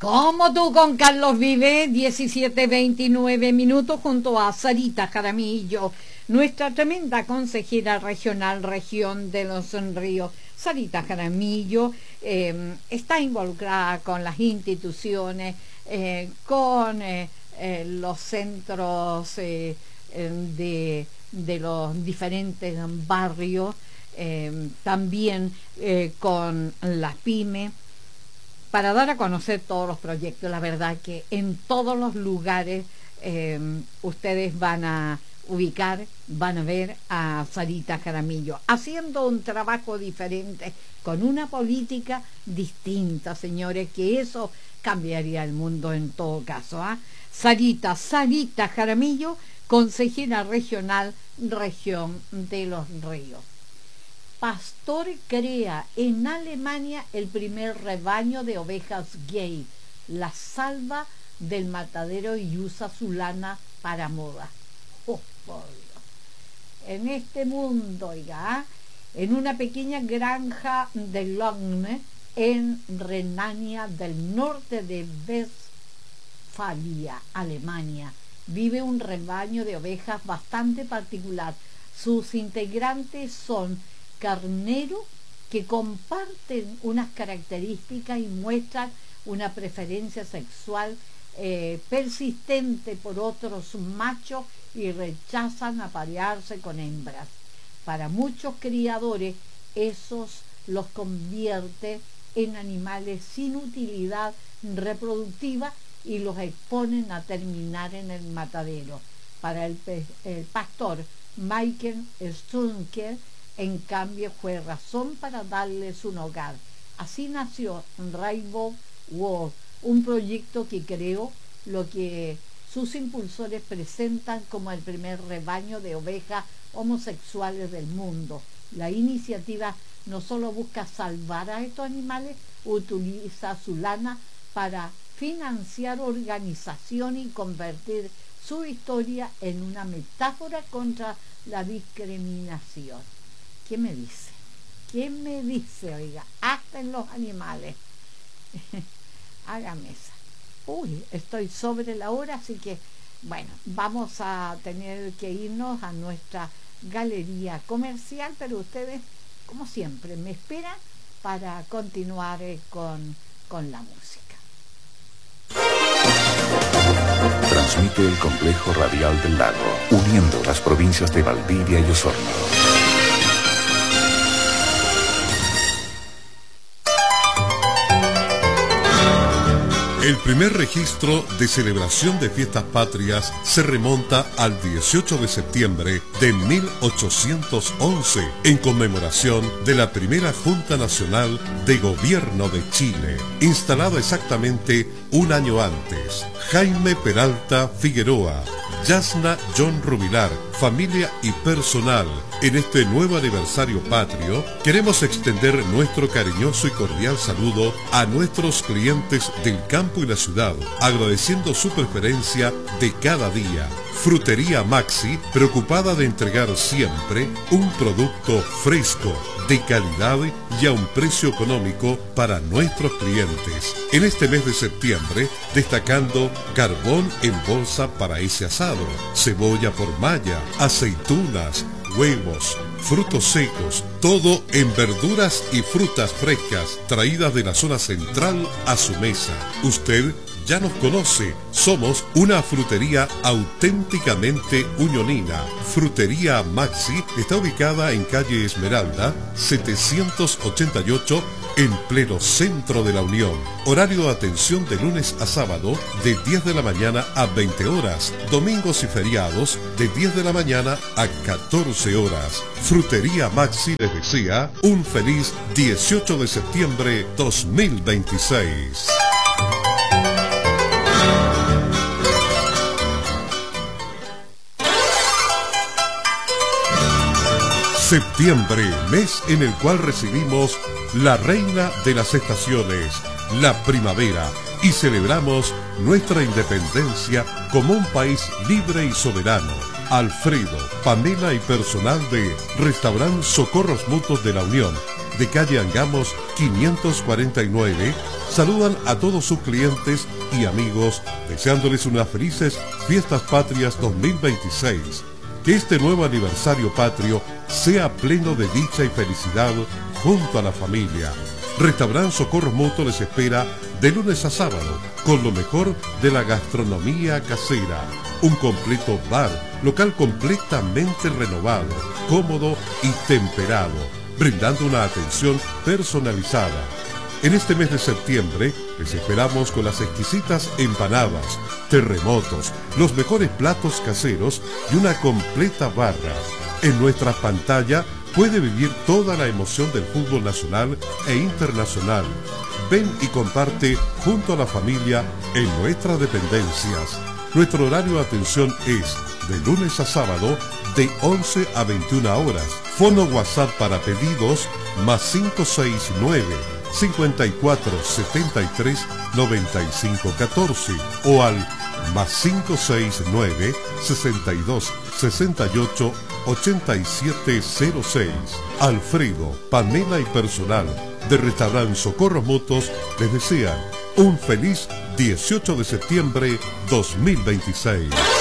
Como tú con Carlos Vive, 17:29 minutos, junto a Sarita Jaramillo, nuestra tremenda consejera regional, región de los Ríos. Sarita Jaramillo está involucrada con las instituciones, con los centros de los diferentes barrios, también con las pymes, para dar a conocer todos los proyectos. La verdad que en todos los lugares ustedes van a ubicar, van a ver a Sarita Jaramillo haciendo un trabajo diferente, con una política distinta, señores, que eso cambiaría el mundo en todo caso, ¿eh? Sarita Jaramillo, consejera regional, región de los Ríos. Pastor crea en Alemania el primer rebaño de ovejas gay, la salva del matadero y usa su lana para moda. Oh, por Dios. En este mundo, oiga, en una pequeña granja de Logne, en Renania del Norte de Westfalia, Alemania, vive un rebaño de ovejas bastante particular. Sus integrantes son carneros que comparten unas características y muestran una preferencia sexual persistente por otros machos y rechazan aparearse con hembras. Para muchos criadores, esos los convierte en animales sin utilidad reproductiva y los exponen a terminar en el matadero. Para el pastor Michael Strunker, en cambio, fue razón para darles un hogar. Así nació Rainbow World, un proyecto que creó lo que sus impulsores presentan como el primer rebaño de ovejas homosexuales del mundo. La iniciativa no solo busca salvar a estos animales, utiliza su lana para financiar organización y convertir su historia en una metáfora contra la discriminación. ¿Qué me dice? ¿Qué me dice? Oiga, hasta en los animales. Hágame esa. Uy, estoy sobre la hora, así que, bueno, vamos a tener que irnos a nuestra galería comercial, pero ustedes, como siempre, me esperan para continuar con la música. Transmite el Complejo Radial del Lago, uniendo las provincias de Valdivia y Osorno. El primer registro de celebración de fiestas patrias se remonta al 18 de septiembre de 1811, en conmemoración de la primera Junta Nacional de Gobierno de Chile, instalada exactamente un año antes. Jaime Peralta Figueroa, Yasna John Rubilar, familia y personal. En este nuevo aniversario patrio, queremos extender nuestro cariñoso y cordial saludo a nuestros clientes del campo y la ciudad, agradeciendo su preferencia de cada día. Frutería Maxi, preocupada de entregar siempre un producto fresco, de calidad y a un precio económico para nuestros clientes. En este mes de septiembre, destacando carbón en bolsa para ese asado, cebolla por malla, aceitunas, huevos, frutos secos, todo en verduras y frutas frescas traídas de la zona central a su mesa. Usted ya nos conoce, somos una frutería auténticamente unionina. Frutería Maxi está ubicada en calle Esmeralda, 788, en pleno centro de la Unión. Horario de atención de lunes a sábado de 10 de la mañana a 20 horas. Domingos y feriados de 10 de la mañana a 14 horas. Frutería Maxi les desea un feliz 18 de septiembre 2026. Septiembre, mes en el cual recibimos la reina de las estaciones, la primavera, y celebramos nuestra independencia como un país libre y soberano. Alfredo, Pamela y personal de Restaurant Socorros Mutuos de la Unión, de calle Angamos 549, saludan a todos sus clientes y amigos, deseándoles unas felices Fiestas Patrias 2026. Que este nuevo aniversario patrio sea pleno de dicha y felicidad junto a la familia. Restaurante Socorro Mutuo les espera de lunes a sábado con lo mejor de la gastronomía casera. Un completo bar, local completamente renovado, cómodo y temperado, brindando una atención personalizada. En este mes de septiembre les esperamos con las exquisitas empanadas, terremotos, los mejores platos caseros y una completa barra. En nuestra pantalla puede vivir toda la emoción del fútbol nacional e internacional. Ven y comparte junto a la familia en nuestras dependencias. Nuestro horario de atención es de lunes a sábado de 11 a 21 horas. Fono WhatsApp para pedidos +569 5473 9514 o al +569 62 68 8706. Alfredo, Pamela y personal de Restaurante Socorros Mutuos les desean un feliz 18 de septiembre 2026.